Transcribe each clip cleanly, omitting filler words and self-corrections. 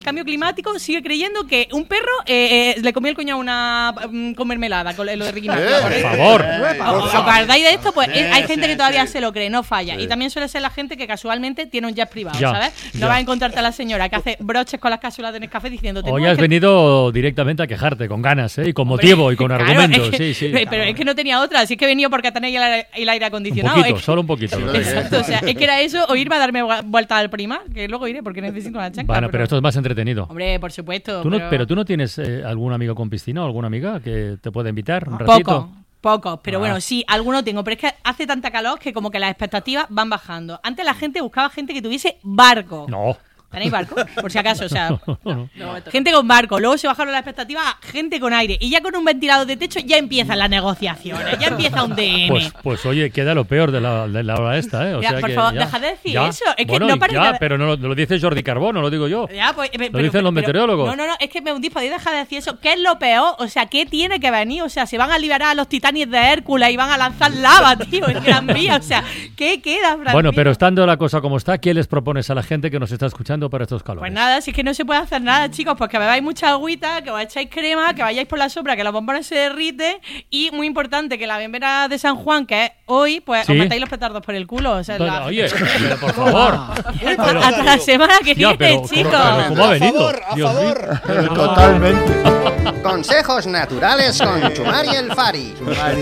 cambio climático sigue creyendo que un perro le comió el coño con mermelada, con lo de Ricky Martin. Por favor. ¿Os acordáis de esto? Pues hay gente que todavía se lo cree, no falla. Y también suele ser la gente que casualmente tiene un jet privado, ¿sabes? No vas a encontrarte a la señora que hace broches con las cápsulas de Nescafé diciéndote... Hoy has venido directamente a quejarte, con ganas, y con motivo y con argumentos. Sí. Pero es que no tenía otra, así es que he venido porque tenéis el aire acondicionado. Un poquito, solo un poquito. Exacto, o sea, es que era eso, o irme a darme vuelta al Primar, que luego iré porque necesito una chancla. Bueno, pero esto es más entretenido. Hombre, por supuesto. Pero tú no tienes algún amigo con piscina o alguna amiga que te pueda invitar un ratito. Pocos, pero bueno, sí, alguno tengo, pero es que hace tanta calor que como que las expectativas van bajando. Antes la gente buscaba gente que tuviese barco. No. ¿Tenéis barco? Por si acaso, o sea, gente con barco, luego se bajaron las expectativas a gente con aire, y ya con un ventilador de techo ya empiezan las negociaciones, ya empieza un DM. Pues oye, queda lo peor de la hora esta, O ya, sea por que favor, ya, deja de decir ya. eso. Es que no parece pero no lo dice Jordi Carbó, no lo digo yo. Ya, pues, lo dicen los meteorólogos. No, es que me hundís, podéis dejar de decir eso. ¿Qué es lo peor? O sea, ¿qué tiene que venir? O sea, se van a liberar a los titanes de Hércules y van a lanzar lava, tío, en Gran Vía. O sea, ¿qué queda, Francisco? Bueno, pero estando la cosa como está, ¿qué les propones a la gente que nos está escuchando para estos calores? Pues nada, si es que no se puede hacer nada, chicos, pues que bebáis mucha agüita, que os echáis crema, que vayáis por la sombra, que los bombones se derriten, y muy importante, que la bienvenida de San Juan, que es hoy, pues os metáis los petardos por el culo. O sea, Oye, pero por favor. Hasta la semana que viene, chicos. ¿Cómo ha venido? A favor. Totalmente. Consejos naturales con Chumari el Fari.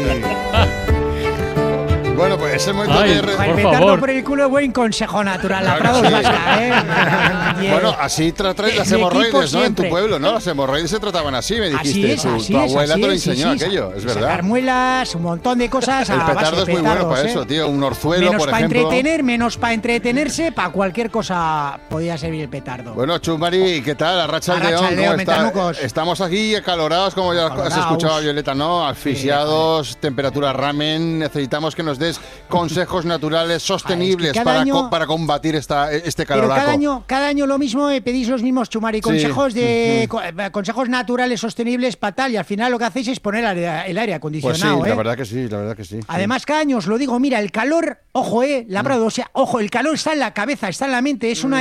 Bueno, pues es el momento de... El petardo por el culo, buen consejo natural. Aplausos vasca, Bueno, así tratáis las hemorroides, ¿no? En tu pueblo, ¿no? Las hemorroides se trataban así, me dijiste. Tu abuela te lo enseñó aquello, es verdad. Sacar muelas, un montón de cosas. El petardo es muy bueno para eso, tío. Un orzuelo, por ejemplo. Menos para entretenerse, para cualquier cosa podía servir el petardo. Bueno, Chumari, ¿qué tal? Arracha el León, ¿cómo está? Estamos aquí acalorados, como ya has escuchado a Violeta, ¿no? Asfixiados, temperatura ramen. Necesitamos que nos des consejos naturales sostenibles para combatir este caloraco. Pero cada año lo mismo, pedís los mismos, Chumari, consejos consejos naturales sostenibles para tal, y al final lo que hacéis es poner el aire acondicionado. Pues sí, la verdad que sí. Además, cada año os lo digo, mira, el calor, ojo, labrado, o sea, ojo, el calor está en la cabeza, está en la mente, es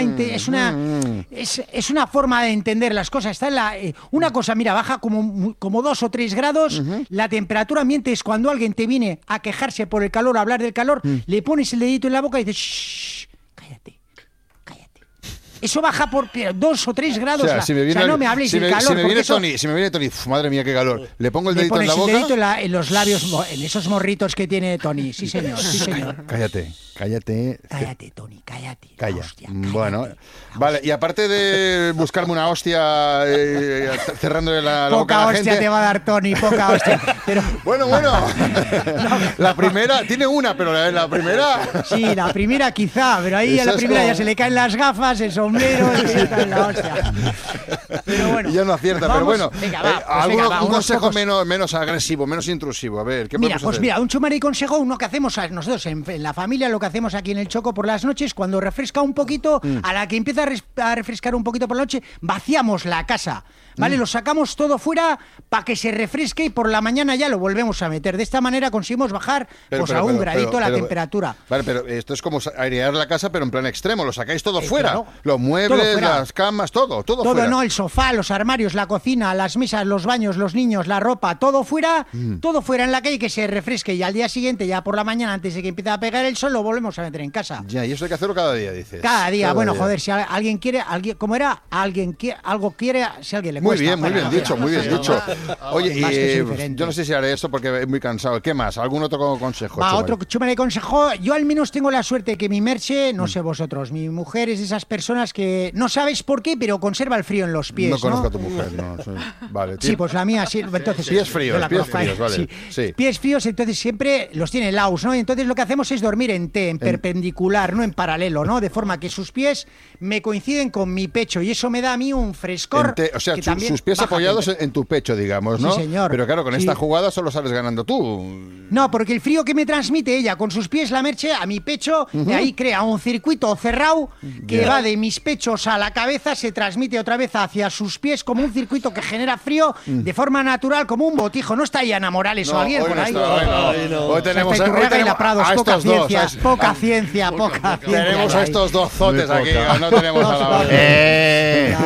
una forma de entender las cosas, está en una cosa, mira, baja como 2 o 3 grados, la temperatura ambiente es cuando alguien te viene a quejarse por el calor, a hablar del calor, le pones el dedito en la boca y dices, shh, cállate. Eso baja por 2 o 3 grados. No me habléis del calor. Si me viene Tony, ¡madre mía, qué calor! Le pongo el dedito en la boca. Le pones el dedito en los labios, en esos morritos que tiene Tony. Sí, señor. Cállate, Tony, cállate. Calla. Hostia, bueno, vale. Y aparte de buscarme una hostia cerrándole la boca a la gente... Poca hostia te va a dar Tony, poca hostia. Pero... Bueno. La primera, tiene una, pero la primera... Sí, la primera quizá, pero ahí a la primera ya se le caen las gafas, el sombrero y ya está en la hostia. Pero bueno. Y ya no acierta, vamos, pero bueno. venga, un consejo menos agresivo, menos intrusivo. A ver, ¿qué podemos hacer? Mira, un Chumari consejo, uno que hacemos nosotros en la familia, lo que hacemos aquí en el Choco por las noches, cuando refresca un poquito, a la que empieza a refrescar un poquito por la noche, vaciamos la casa, ¿vale? Lo sacamos todo fuera para que se refresque y por la mañana ya lo volvemos a meter. De esta manera conseguimos bajar a un gradito la temperatura. Vale, pero esto es como airear la casa, pero en plan extremo. Lo sacáis todo fuera. Claro. Los muebles, las camas, todo fuera. No, el sofá, los armarios, la cocina, las mesas, los baños, los niños, la ropa, todo fuera en la calle, que se refresque, y al día siguiente, ya por la mañana, antes de que empiece a pegar el sol, lo volvemos a meter en casa. Ya, y eso hay que hacerlo cada día, dices. Cada día. Joder, si alguien quiere, ¿cómo era? Algo quiere, si alguien le cuesta. Muy bien dicho. Oye, yo no sé si haré esto porque es muy cansado. ¿Qué más? ¿Algún otro consejo? Otro Chumari consejo. Yo al menos tengo la suerte que mi Merche, no sé vosotros, mi mujer es de esas personas que no sabes por qué, pero conserva el frío en los pies. No conozco a tu mujer, no. Vale, sí, pues la mía sí. Entonces, pies fríos, vale. Sí. Pies fríos, entonces siempre los tiene laus, ¿no? Y entonces lo que hacemos es dormir en T, en perpendicular, no en paralelo, ¿no? De forma que sus pies me coinciden con mi pecho y eso me da a mí un frescor. O sea, sus pies apoyados en tu pecho, digamos, ¿no? Sí, señor. Pero claro, con esta jugada solo sales ganando tú. No, porque el frío que me transmite ella con sus pies, la Merche, a mi pecho, de ahí crea un circuito cerrado que va de mis pechos a la cabeza, se transmite otra vez hacia sus pies como un circuito que genera frío de forma natural, como un botijo. ¿No está ahí Ana Morales o alguien por ahí? Hoy tenemos a estos dos. Poca ciencia. Tenemos a estos dos zotes aquí, no tenemos a la